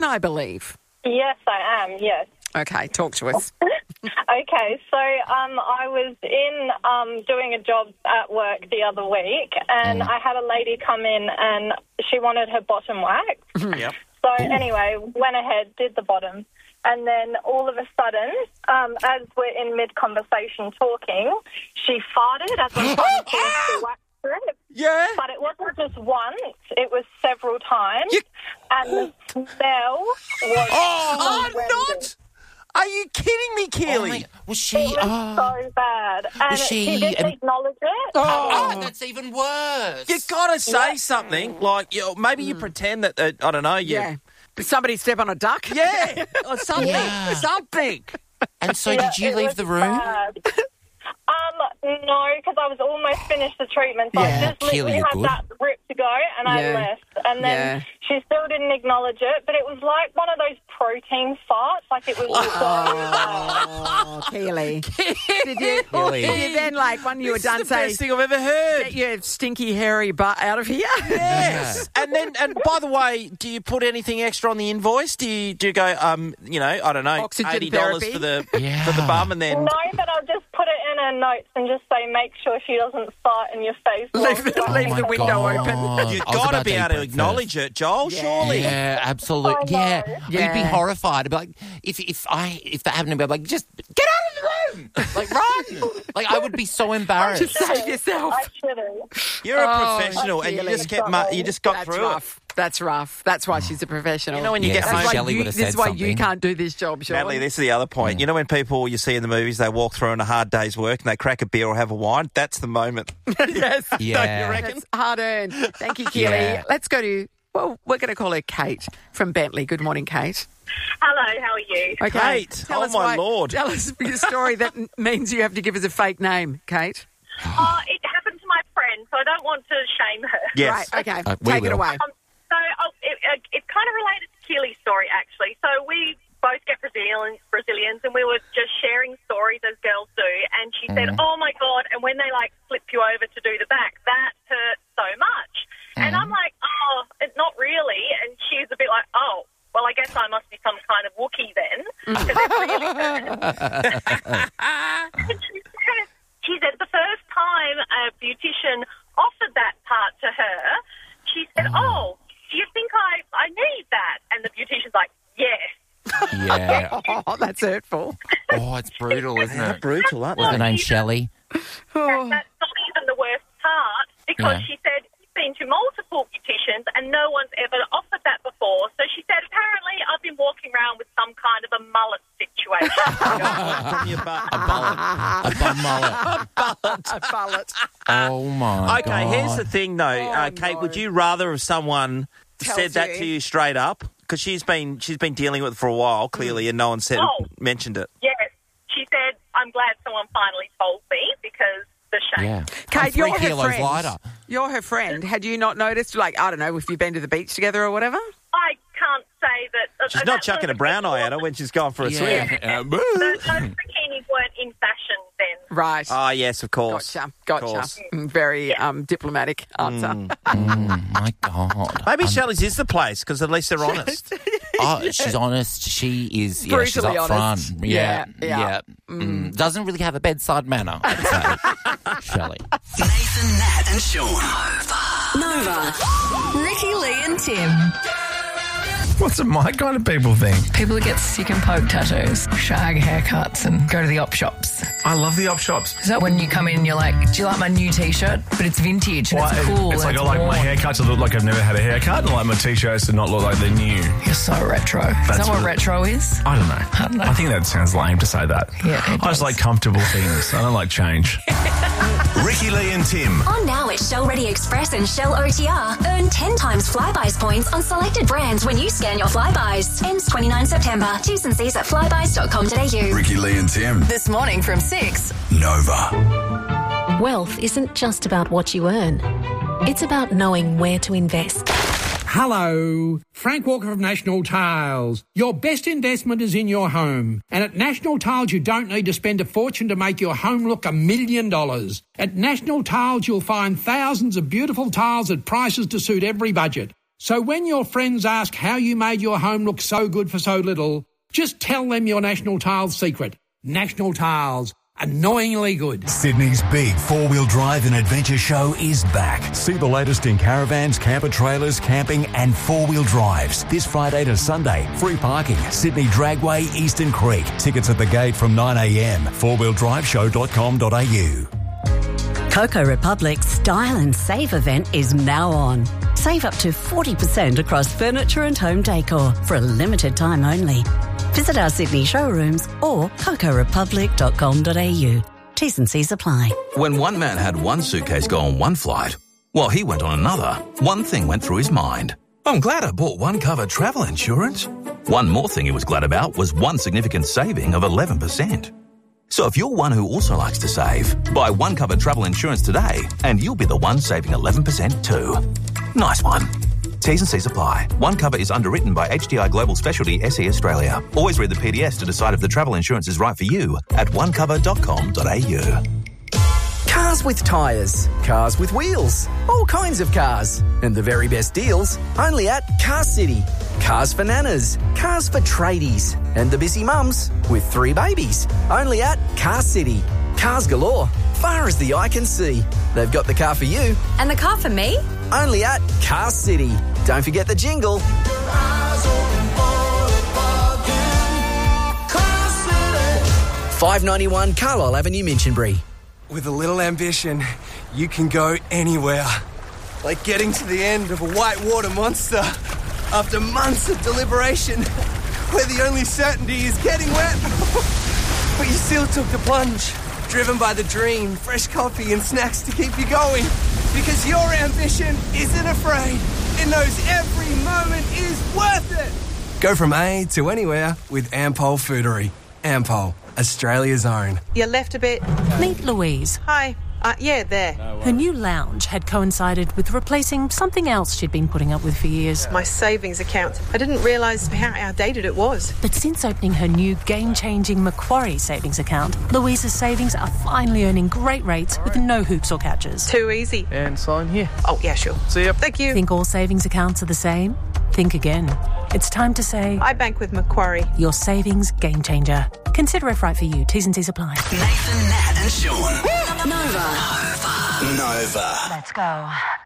I believe. Yes, I am, yes. Okay, talk to us. Okay, so I was in doing a job at work the other week, and I had a lady come in and she wanted her bottom waxed. Yep. So anyway, went ahead, did the bottom, and then all of a sudden, as we're in mid-conversation talking, she farted as I'm trying to finish the wax strip. Yeah. But it wasn't just once, it was several times, and the smell was horrendous. Are you kidding me, Keely? Was she... It was so bad. And she didn't acknowledge it. Oh, that's even worse. You got to say something. Like, maybe you pretend that, I don't know. Yeah. Did somebody step on a duck? Yeah. Or something. Yeah. Something. And so did you leave the room? Bad. No, because I was almost finished the treatment. So I just Keely, literally you're had good. that rip to go, and I left. And then she still didn't acknowledge it, but it was like one of those protein farts. Like it was so bad. Oh, Keely. Did you then, like, when you were done, This is the best thing I've ever heard. get your stinky, hairy butt out of here? Yes. And by the way, do you put anything extra on the invoice? Do you go, I don't know, Oxygen $80 therapy? for the bum, and then No, but I'll just put it in her notes and just say, make sure she doesn't fart in your face. Leave the window open. you've got to be able to acknowledge it, Joel. Surely. Yeah, absolutely. I know. You'd be horrified. I'd be like, if that happened to me, I'd be like, just get out of the room, like run. Like I would be so embarrassed. Just save yourself. I shouldn't. You're a professional, and you just got That's through rough. That's rough. That's why she's a professional. You know when you get That's home, why Shelley would have this said is why something. you can't do this job, Sean. Natalie, this is the other point. You know when people you see in the movies, they walk through on a hard day's work and they crack a beer or have a wine? That's the moment. Yes. Yeah. Don't you reckon? That's hard earned. Thank you, Keely. Yeah. Let's go to, well, we're going to call her Kate from Bentley. Good morning, Kate. Hello, how are you? Okay. Kate, Tell oh us my Lord. Tell us your story that means you have to give us a fake name, Kate. It happened to my friend, so I don't want to shame her. Yes. Right, okay. We Take it will. away. So it's kind of related to Keely's story, actually. So we both get Brazilians, and we were just sharing stories as girls do. And she said, "Oh my God!" And when they flip you over to do the back, that hurt so much. And I'm like, "Oh, not really." And she's a bit like, "Oh, well, I guess I must be some kind of Wookiee then, because it really hurts." She said the first time a beautician offered that part to her, she said, "Oh, do you think I need that?" And the beautician's like, "Yes." Yeah. Oh, that's hurtful. Oh, it's brutal, isn't How it? brutal, aren't Was her they? name Shelley? That's not even the worst part, because she said she's been to multiple beauticians and no one's ever offered that before. So she said, apparently I've been walking around with some kind of a mullet situation. From your butt. A bum mullet. A bullet. Oh, my God. Okay, here's the thing, though. Kate, would you rather have someone said that to you straight up? Because she's been dealing with it for a while, clearly, and no one mentioned it. Yes. She said, I'm glad someone finally told me, because the shame. Yeah. Kate, I'm 3 you're her kilos friend. lighter. You're her friend. Had you not noticed, I don't know, if you've been to the beach together or whatever? I can't say that. She's not chucking a brown eye at her when she's going for a swim. Yeah. Those bikinis weren't in fashion then. Right. Oh, yes, of course. Gotcha. Of course. Very diplomatic answer. My God. Maybe Shelley's is the place, because at least they're honest. Oh, she's honest. She is. Yeah, she's Brutally up honest. front. Yeah. Doesn't really have a bedside manner, I'd say. Shelley. Nathan, Nat, and Sean. Nova. Ricky, Lee, and Tim. What's it my kind of people think? People that get stick and poke tattoos, shag haircuts, and go to the op shops. I love the op shops. Is that when you come in and you're like, do you like my new T-shirt? But it's vintage and Well, it's cool. It's like and I like my worn. haircut to look like I've never had a haircut, and I like my t-shirts to not look like they're new. You're so retro. Is that what really- retro is? I don't know. I think that sounds lame to say that. Yeah, it I does. just like comfortable things. I don't like change. Ricky, Lee and Tim. On now at Shell Ready Express and Shell OTR. Earn 10 times Flybuys points on selected brands when you scan your Flybuys. Ends 29 September. T's and C's at flybuys.com.au. Ricky, Lee and Tim. This morning from 6. Nova. Wealth isn't just about what you earn. It's about knowing where to invest. Hello, Frank Walker of National Tiles. Your best investment is in your home. And at National Tiles, you don't need to spend a fortune to make your home look $1 million. At National Tiles, you'll find thousands of beautiful tiles at prices to suit every budget. So when your friends ask how you made your home look so good for so little, just tell them your National Tiles secret. National Tiles. Annoyingly good. Sydney's big four-wheel drive and adventure show is back. See the latest in caravans, camper trailers, camping and four-wheel drives. This Friday to Sunday. Free parking. Sydney Dragway, Eastern Creek. Tickets at the gate from 9 a.m. fourwheeldriveshow.com.au. Coco Republic's Style and Save event is now on. Save up to 40% across furniture and home decor for a limited time only. Visit our Sydney showrooms or cocorepublic.com.au. T's and C's apply. When one man had one suitcase go on one flight, while he went on another, one thing went through his mind. I'm glad I bought One Cover travel insurance. One more thing he was glad about was one significant saving of 11%. So if you're one who also likes to save, buy One Cover travel insurance today and you'll be the one saving 11% too. Nice one. T's and C's apply. One Cover is underwritten by HDI Global Specialty SE Australia. Always read the PDS to decide if the travel insurance is right for you at onecover.com.au. Cars with tyres, cars with wheels, all kinds of cars. And the very best deals only at Car City. Cars for nanas, cars for tradies, and the busy mums with 3 babies. Only at Car City. Cars galore, far as the eye can see. They've got the car for you. And the car for me? Only at Car City. Don't forget the jingle. $5.91 Carlisle Avenue, Minchinbury. With a little ambition, you can go anywhere. Like getting to the end of a whitewater monster after months of deliberation, where the only certainty is getting wet. But you still took the plunge, driven by the dream, fresh coffee and snacks to keep you going. Because your ambition isn't afraid. It knows every moment is worth it. Go from A to anywhere with Ampol Foodery. Ampol, Australia's own. You left a bit. Meet Louise. Hi. Yeah, there. Her new lounge had coincided with replacing something else she'd been putting up with for years. My savings account. I didn't realise how outdated it was. But since opening her new game-changing Macquarie savings account, Louise's savings are finally earning great rates with no hoops or catches. Too easy. And sign here. Oh, yeah, sure. See ya. Thank you. Think all savings accounts are the same? Think again. It's time to say... I bank with Macquarie. Your savings game changer. Consider if right for you. T's and C's apply. Nathan, Nat and Sean. Nova. Nova. Let's go.